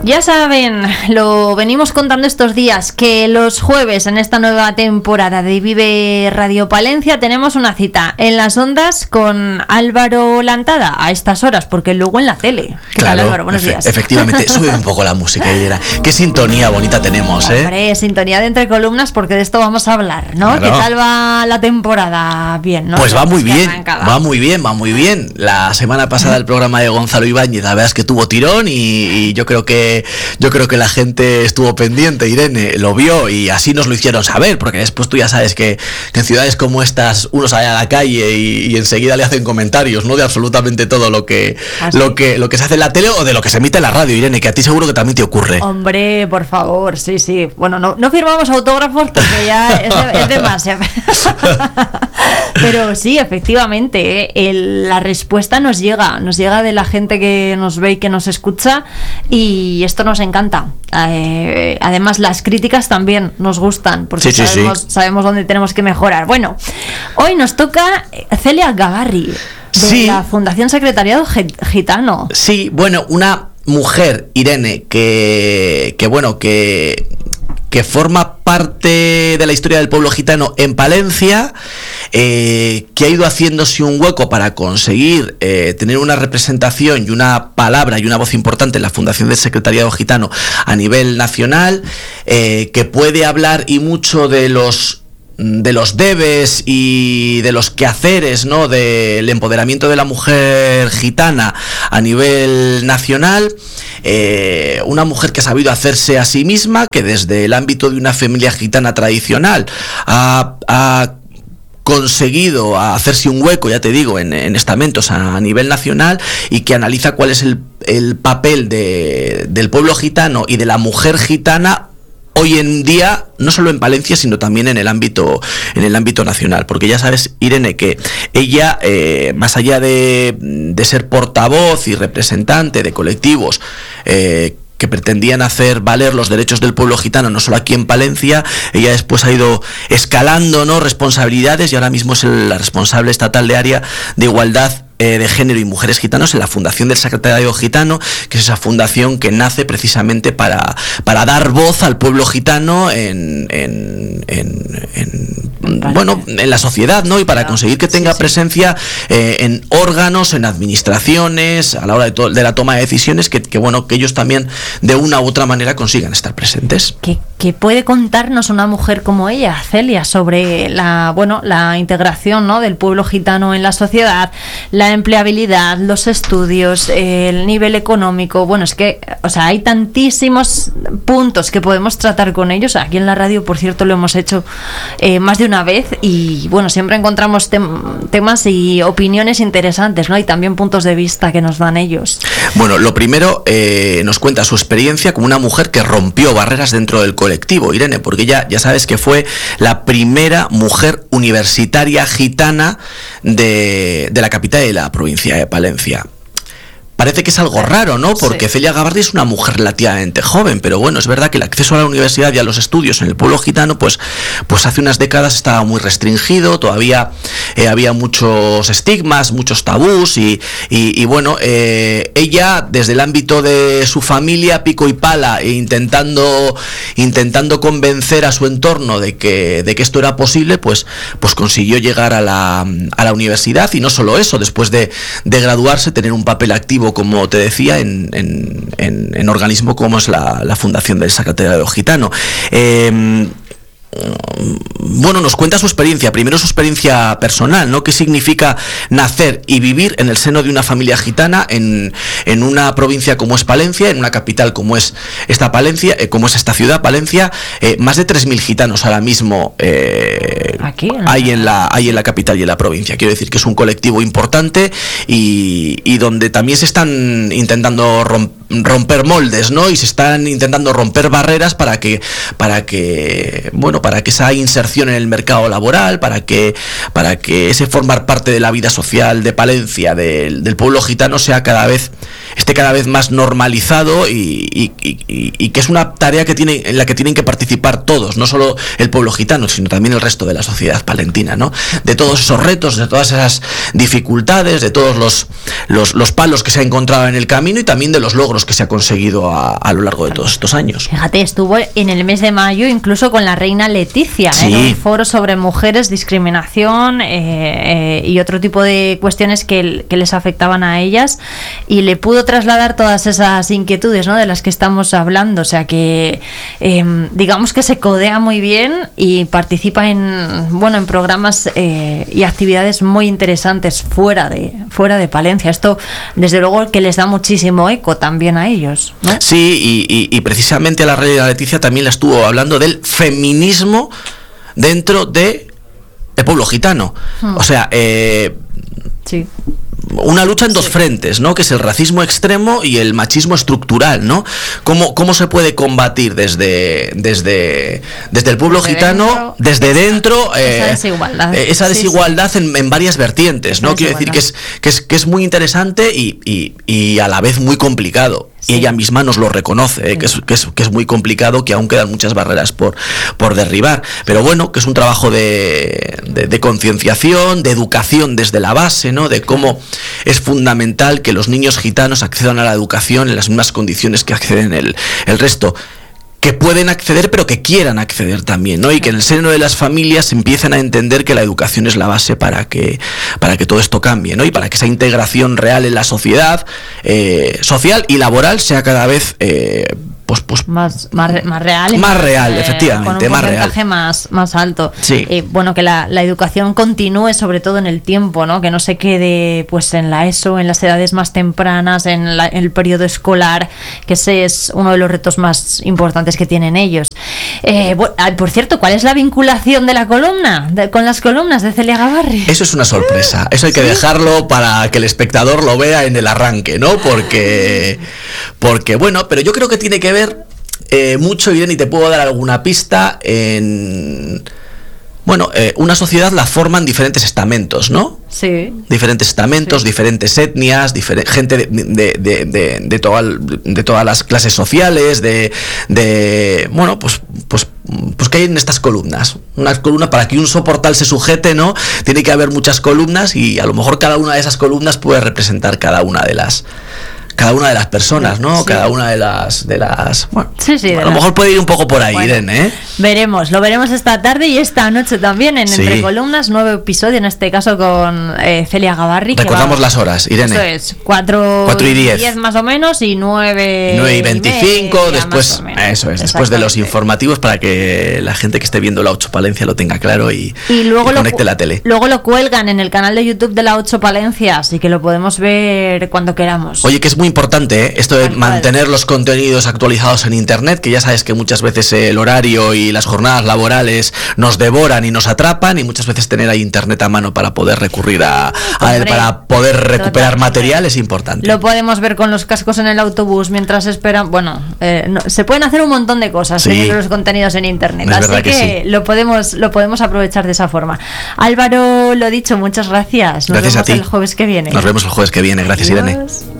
Ya saben, lo venimos contando estos días, que los jueves en esta nueva temporada de Vive Radio Palencia tenemos una cita en las ondas con Álvaro Lantada a estas horas, porque luego en la tele. ¿Qué tal, Álvaro? Buenos días. Efectivamente, sube un poco la música, Irene. Qué sintonía bonita tenemos, ¿eh? Hombre, sintonía de entre columnas, porque de esto vamos a hablar, ¿no? Claro. ¿Qué tal va la temporada? Bien, ¿no? Pues va muy bien, Arrancada. va muy bien. La semana pasada el programa de Gonzalo Ibáñez, la verdad es que tuvo tirón y yo creo que la gente estuvo pendiente, Irene, lo vio y así nos lo hicieron saber, porque después tú ya sabes que en ciudades como estas uno sale a la calle y enseguida le hacen comentarios, ¿no? De absolutamente todo lo que se hace en la tele o de lo que se emite en la radio, Irene, que a ti seguro que también te ocurre. Hombre, por favor, sí. Bueno, no firmamos autógrafos porque ya es demasiado. Pero sí, efectivamente, la respuesta nos llega de la gente que nos ve y que nos escucha, y esto nos encanta. Además, las críticas también nos gustan, porque sabemos dónde tenemos que mejorar. Bueno, hoy nos toca Celia Gabarri, de la Fundación Secretariado Gitano. Sí, bueno, una mujer, Irene, que forma parte de la historia del pueblo gitano en Palencia, que ha ido haciéndose un hueco para conseguir tener una representación y una palabra y una voz importante en la Fundación del Secretariado Gitano a nivel nacional, que puede hablar y mucho de los debes y de los quehaceres, ¿no?, del empoderamiento de la mujer gitana a nivel nacional. Una mujer que ha sabido hacerse a sí misma, que desde el ámbito de una familia gitana tradicional ha conseguido hacerse un hueco, ya te digo, en estamentos a nivel nacional, y que analiza cuál es el papel del pueblo gitano y de la mujer gitana hoy en día, no solo en Palencia, sino también en el ámbito nacional, porque ya sabes, Irene, que ella, más allá de ser portavoz y representante de colectivos que pretendían hacer valer los derechos del pueblo gitano, no solo aquí en Palencia, ella después ha ido escalando, ¿no?, responsabilidades, y ahora mismo es la responsable estatal de área de igualdad de género y mujeres gitanos en la Fundación del Secretariado Gitano, que es esa fundación que nace precisamente para dar voz al pueblo gitano en la sociedad, ¿no? Y para conseguir que tenga presencia en órganos, en administraciones, a la hora de la toma de decisiones, que ellos también de una u otra manera consigan estar presentes. ¿Qué puede contarnos una mujer como ella, Celia, sobre la integración, ¿no?, del pueblo gitano en la sociedad, la empleabilidad, los estudios, el nivel económico? Bueno, es que, hay tantísimos puntos que podemos tratar con ellos. Aquí en la radio, por cierto, lo hemos hecho más de una vez, y siempre encontramos temas y opiniones interesantes, ¿no? Y también puntos de vista que nos dan ellos. Bueno, lo primero, nos cuenta su experiencia como una mujer que rompió barreras dentro del colectivo, Irene, porque ella, ya sabes, que fue la primera mujer universitaria gitana de la capital de la provincia de Palencia. Parece que es algo raro, ¿no? Porque Celia Gabarri es una mujer relativamente joven, pero bueno, es verdad que el acceso a la universidad y a los estudios en el pueblo gitano, pues hace unas décadas estaba muy restringido, todavía había muchos estigmas, muchos tabús, y ella, desde el ámbito de su familia, pico y pala, intentando convencer a su entorno de que esto era posible, pues consiguió llegar a la universidad, y no solo eso, después de graduarse, tener un papel activo, como te decía, en organismo como es la Fundación del Secretariado Gitano. Nos cuenta su experiencia, primero su experiencia personal, ¿no? ¿Qué significa nacer y vivir en el seno de una familia gitana en una provincia como es Palencia, en una capital como es esta Palencia, como es esta ciudad, Palencia? Más de 3.000 gitanos ahora mismo hay en la capital y en la provincia. Quiero decir que es un colectivo importante, y donde también se están intentando romper moldes, ¿no? Y se están intentando romper barreras para que esa inserción en el mercado laboral, para que ese formar parte de la vida social de Palencia, del pueblo gitano, esté cada vez más normalizado, y que es una tarea en la que tienen que participar todos, no solo el pueblo gitano, sino también el resto de la sociedad palentina, ¿no? De todos esos retos, de todas esas dificultades, de todos los palos que se ha encontrado en el camino, y también de los logros logros que se ha conseguido a lo largo de todos estos años. Fíjate, estuvo en el mes de mayo incluso con la reina Leticia, sí, en un foro sobre mujeres, discriminación y otro tipo de cuestiones que les afectaban a ellas, y le pudo trasladar todas esas inquietudes, ¿no?, de las que estamos hablando. O sea que digamos que se codea muy bien y participa en programas y actividades muy interesantes fuera de Palencia. Esto desde luego que les da muchísimo eco también a ellos, ¿no? Sí, y precisamente la reina Leticia también la estuvo hablando del feminismo dentro de el pueblo gitano. O sea, sí, una lucha en dos frentes, ¿no?, que es el racismo extremo y el machismo estructural, ¿no? ¿Cómo se puede combatir desde el pueblo gitano, desde dentro, esa desigualdad en varias vertientes, ¿no? Quiero decir que es muy interesante y a la vez muy complicado. Sí. Y ella misma nos lo reconoce, que es muy complicado, que aún quedan muchas barreras por derribar. Pero bueno, que es un trabajo de concienciación, de educación desde la base, ¿no? De cómo es fundamental que los niños gitanos accedan a la educación en las mismas condiciones que acceden el resto. Que pueden acceder, pero que quieran acceder también, ¿no? Y que en el seno de las familias empiecen a entender que la educación es la base para que todo esto cambie, ¿no? Y para que esa integración real en la sociedad, social y laboral, sea cada vez más real. Más real, efectivamente, con un porcentaje más alto. Sí. Que la educación continúe, sobre todo en el tiempo, ¿no? Que no se quede pues en la ESO, en las edades más tempranas, en el periodo escolar, que ese es uno de los retos más importantes que tienen ellos. Por cierto, ¿cuál es la vinculación de la columna con las columnas de Celia Gabarri? Eso es una sorpresa. Eso hay que dejarlo para que el espectador lo vea en el arranque, ¿no? Porque bueno, pero yo creo que tiene que ver mucho, Irene, y te puedo dar alguna pista. Una sociedad la forman diferentes estamentos, ¿no? Sí. Diferentes estamentos, sí, diferentes etnias, gente de todas las clases sociales, pues que hay en estas columnas. Una columna, para que un soportal se sujete, ¿no? Tiene que haber muchas columnas, y a lo mejor cada una de esas columnas puede representar cada una de las personas, ¿no? Sí. Cada una de las a lo mejor puede ir un poco por ahí, Irene, ¿eh? Lo veremos esta tarde y esta noche también en Entre Columnas, nuevo episodio, en este caso con Celia Gabarri. Recordamos las horas, Irene. Eso es, 4 y 10 más o menos, y 9 y 25, después, eso es, después de los informativos, para que la gente que esté viendo la 8 Palencia lo tenga claro y luego conecte la tele. Luego lo cuelgan en el canal de YouTube de la 8 Palencia, así que lo podemos ver cuando queramos. Oye, que es muy importante, esto de mantener los contenidos actualizados en internet, que ya sabes que muchas veces el horario y las jornadas laborales nos devoran y nos atrapan, y muchas veces tener ahí internet a mano para poder recurrir a él, para poder recuperar material, es importante. Lo podemos ver con los cascos en el autobús mientras esperan. Se pueden hacer un montón de cosas, sí, teniendo los contenidos en internet, es así que sí, lo podemos aprovechar de esa forma. Álvaro, lo dicho, muchas gracias. Gracias a ti. El jueves que viene. Nos vemos el jueves que viene. Gracias, Adiós. Irene.